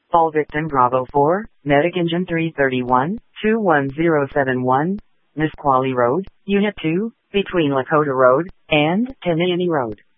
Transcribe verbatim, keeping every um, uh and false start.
All victim Bravo four, Medic Engine three thirty-one, two one zero seven one, Nisqually Road, Unit two, between Lakota Road and Tiniani Road.